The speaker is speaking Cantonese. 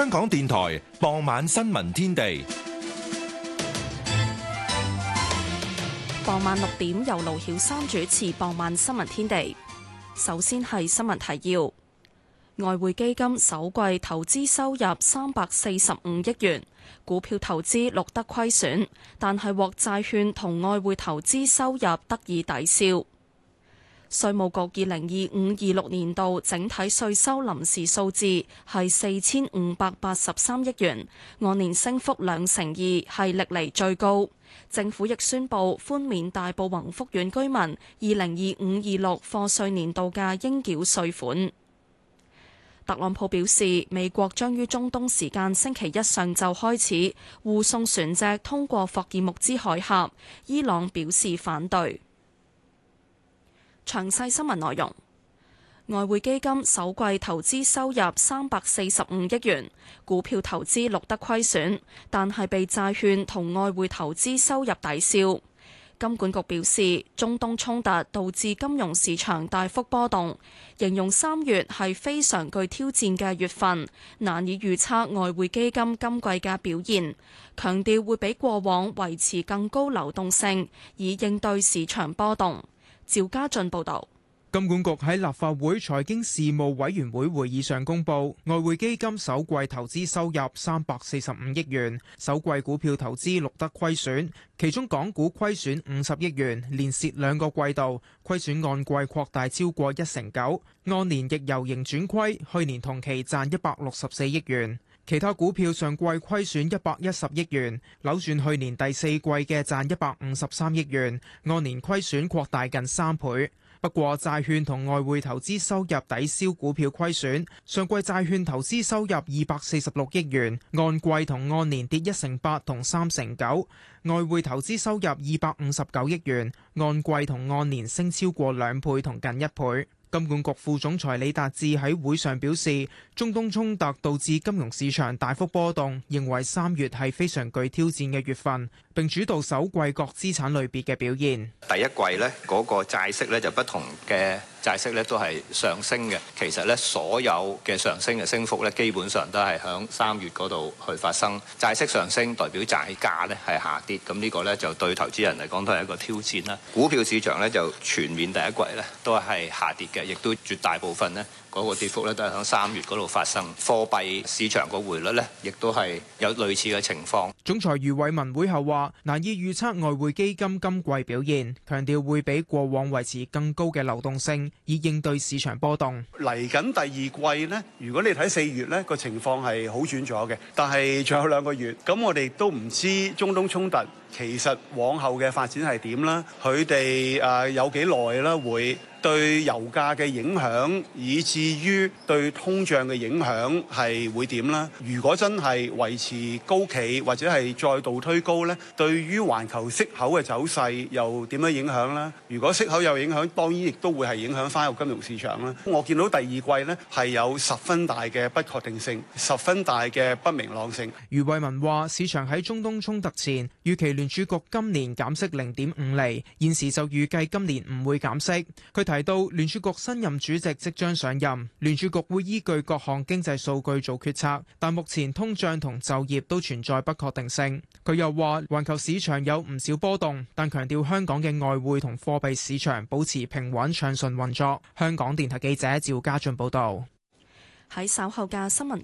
香港電台傍晚新聞天地。 傍晚6點由盧曉珊主持傍晚新聞天地。首先係新聞提要：外匯基金首季投資收入345億元，股票投資錄得虧損，但係獲債券同外匯投資收入得以抵消。稅務局2025-26年度整體稅收臨時數字係4583億元，按年升幅2%，係歷嚟最高。政府亦宣布寬免大埔宏福苑居民2025-26課稅年度嘅應繳稅款。特朗普表示，美國將於中東時間星期一上晝開始護送船隻通過霍爾木茲海峽，伊朗表示反對。詳細新聞內容：外匯基金首季投資收入345億元，股票投資錄得虧損，但係被債券同外匯投資收入抵消。金管局表示，中東衝突導致金融市場大幅波動，形容3月係非常具挑戰嘅月份，難以預測外匯基金今季嘅表現，強調會比過往維持更高流動性，以應對市場波動。趙家俊報道。 金管局喺立法會財經事務委員會會議上公布，外匯基金首季投資收入345億元，首季股票投資錄得虧損，其中港股虧損50億元，連蝕2個季度，虧損按季擴大超過9%，按年亦由盈轉虧，去年同期賺164億元。其他股票上季虧損110億元，扭轉去年第四季嘅賺153億元，按年虧損擴大近3倍。不過債券同外匯投資收入抵消股票虧損，上季債券投資收入246億元，按季同按年跌1%同3%，外匯投資收入259億元，按季同按年升超過2倍同近1倍。金管局副總裁李達志喺會上表示，中東衝突導致金融市場大幅波動，認為3月係非常具挑戰嘅月份，並主導首季各資產類別嘅表現。 第一季呢嗰個債息呢就不同嘅債息呢都係上升嘅，其實呢所有嘅上升嘅升幅呢基本上都係響3月嗰度去發生。債息上升代表債價呢係下跌，咁呢個呢就對投資人嚟講都係一個挑戰啦。股票市場呢就全面第一季呢都係下跌嘅，亦都絕大部分呢嗰個跌幅咧都係喺3月嗰度發生。貨幣市場個匯率咧，亦都係有類似嘅情況。 總裁余偉文會後話：難以預測外匯基金今季表現，強調會比過往維持更高嘅流動性，以應對市場波動。 嚟緊第二季呢，如果你睇4月呢個情況係好轉咗嘅，但係仲有2個月，咁我哋都唔知中東衝突其實往後嘅發展係點啦，佢哋有幾耐啦會對油價嘅影響，以至於對通脹嘅影響係會點啦？如果真係維持高企，或者係再度推高呢，對於環球息口嘅走勢又點樣影響呢？如果息口有影響，當然亦都會係影響翻個金融市場啦。我見到第二季呢係有10分大嘅不確定性，10分大嘅不明朗性。 余偉文話：市場喺中東衝突前預期聯儲局今年減息0.5厘，現時就預計今年唔會減息。佢提到聯儲局新任主席即將上任，聯儲局會依據各項經濟數據做決策，但目前通脹同就業都存在不確定性。佢又話環球市場有唔少波動，但強調香港嘅外匯同貨幣市場保持平穩暢順運作。香港電台記者趙家俊報道。 喺稍後嘅新聞